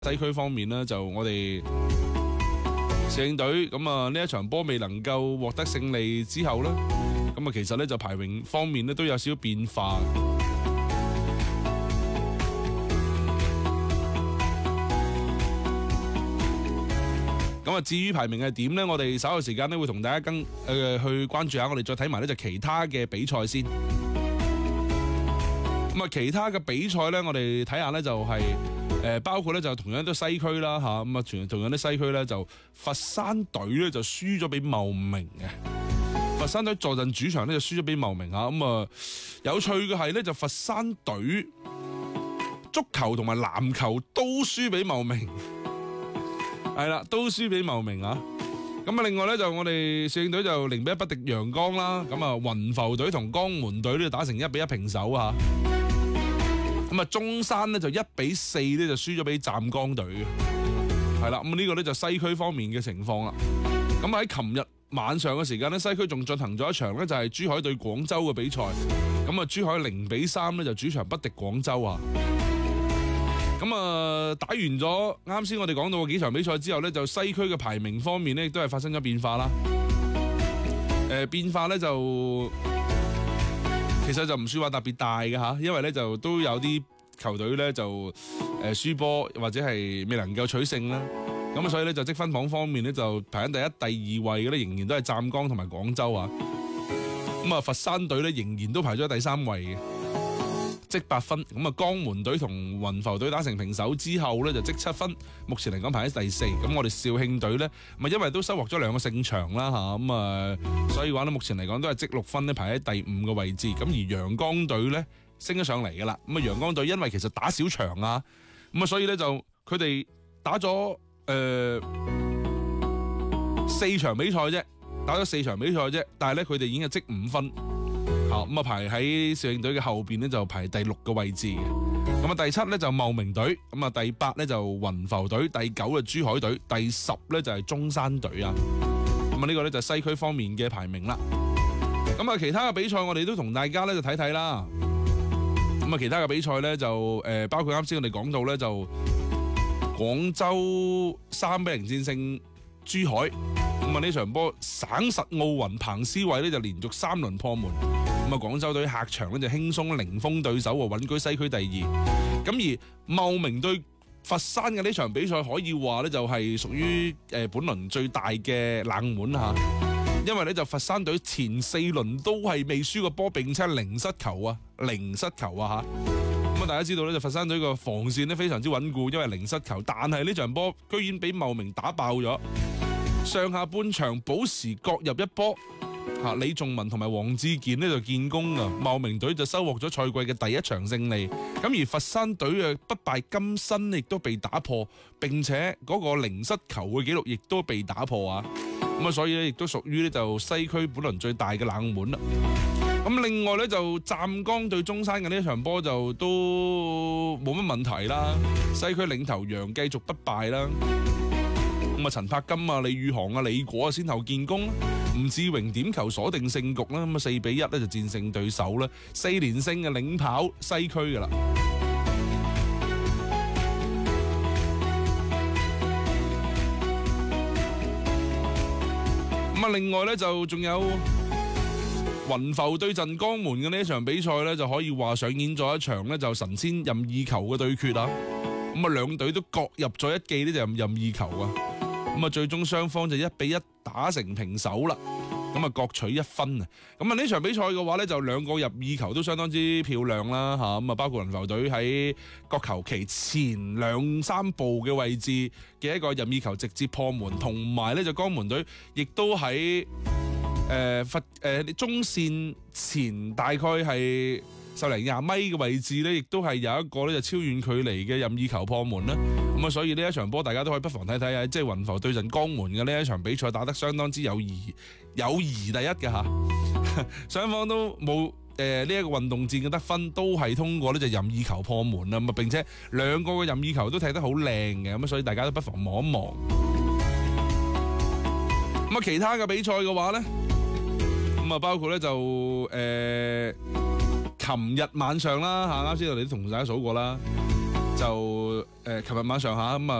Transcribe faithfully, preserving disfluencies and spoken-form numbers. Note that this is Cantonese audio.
西區方面呢，就我哋攝影隊咁啊呢一場波未能夠獲得勝利之後呢，咁啊其實呢就排名方面呢都有少少變化。咁啊，至於排名係點呢？我哋稍後時間呢會同大家跟誒、呃、去關注下，我哋再睇埋呢就其他嘅比賽先。咁啊，其他嘅比賽呢，我哋睇下呢就係、是、誒、呃、包括呢就同樣都西區啦嚇，咁啊同同樣啲西區呢，就佛山隊呢就輸咗俾茂名嘅。佛山隊坐鎮主場呢就輸咗俾茂名嚇，咁啊有趣嘅係呢，就佛山隊足球同埋籃球都輸俾茂名。係啦，都輸俾茂名啊！咁啊，另外咧就我哋攝影隊就零比一不敵陽江啦。咁啊，雲浮隊同江門隊呢就打成一比一平手啊。咁啊，中山呢就一比四呢就輸咗俾湛江隊嘅。係啦，咁呢個呢就西區方面嘅情況啦。咁喺琴日晚上嘅時間呢，西區仲進行咗一場呢就係珠海對廣州嘅比賽。咁啊，珠海零比三呢就主場不敵廣州啊。咁啊，打完咗啱先我哋講到嘅幾場比賽之後呢，就西區嘅排名方面呢，亦都係發生咗變化啦。誒、呃，變化呢就其實就唔算話特別大嘅吓，因為呢就都有啲球隊呢就誒輸波或者係未能夠取勝啦。咁啊，所以呢，就積分榜方面呢，就排緊第一、第二位嘅呢，仍然都係湛江同埋廣州啊。咁啊，佛山隊呢，仍然都排咗第三位嘅。積八分，咁啊江門隊同雲浮隊打成平手之後呢，就積七分，目前嚟講排喺第四。咁我哋肇慶隊呢，咪因為都收穫咗兩個勝場啦吓，咁啊所以話呢，目前嚟講都係積六分呢，排喺第五個位置。咁而陽江隊呢，升咗上嚟噶啦，咁啊陽江隊因為其實打少場啊，咁啊所以呢，就佢哋打咗誒、呃、四場比賽啫，打咗四場比賽啫，但係呢，佢哋已經係積五分。咁啊排喺攝影隊嘅後邊呢，就排第六個位置嘅。咁啊第七呢，就茂名隊，咁啊第八呢，就雲浮隊，第九就珠海隊，第十呢，就係中山隊啊。咁啊呢個呢，就係西區方面嘅排名啦。咁啊其他嘅比賽我哋都同大家呢，就睇睇啦。咁啊其他嘅比賽呢，就誒包括啱先我哋講到呢，就廣州三比零戰勝珠海。咁啊呢場波省實奧雲彭思偉呢，就連續三輪破門。咁啊，廣州隊客場咧就輕鬆零封對手，穩居西區第二。咁而茂名對佛山嘅呢場比賽，可以話咧就係屬於誒本輪最大嘅冷門吓，因為咧就佛山隊前四輪都係未輸過波，並且零失球啊，零失球啊吓。咁啊，大家知道咧就佛山隊個防線咧非常之穩固，因為零失球，但係呢場波居然俾茂名打爆咗，上下半場補時各入一波。吓，李仲文同埋黃志健呢就建功啊，茂名隊就收穫咗賽季嘅第一場勝利。咁而佛山隊嘅不敗金身亦都被打破，並且嗰個零失球嘅紀錄亦都被打破啊。咁啊，所以咧亦都屬於呢就西區本輪最大嘅冷門啦。咁另外呢，就湛江對中山嘅呢一場波就都冇乜問題啦。西區領頭羊繼續不敗啦。咁啊，陳柏金啊、李宇航啊、李果啊先後建功。吳志榮點球鎖定勝局啦，咁啊四比一咧就戰勝對手啦，四連勝嘅領跑西區噶啦。咁啊，另外咧就仲有雲浮對陣江門嘅呢一場比賽咧，就可以話上演咗一場咧就神仙任意球嘅對決啊。咁啊，兩隊都各入咗一記呢就任意球啊。咁啊，最終雙方就一比一打成平手啦。咁啊，各取一分啊。咁啊，呢場比賽嘅話呢，就兩個入意球都相當之漂亮啦吓。咁啊，包括雲浮隊喺角球旗前兩三步嘅位置嘅一個任意球直接破門，同埋呢就江門隊亦都喺誒佛誒中線前大概係十零廿米嘅位置呢，亦都係有一個呢就超遠距離嘅任意球破門啦。咁啊，所以呢一場波大家都可以不妨睇睇啊，即係雲浮對陣江門嘅呢一場比賽打得相當之有誼，友誼第一嘅吓，雙方都冇誒呢一個運動戰嘅得分，都係通過呢就任意球破門啦。咁啊，並且兩個嘅任意球都踢得好靚嘅，咁所以大家都不妨望一望。咁啊，其他嘅比賽嘅話咧，咁啊包括咧就誒，琴日晚上啦吓，啱先我哋都同大家數過啦。 就誒，琴日晚上下咁啊。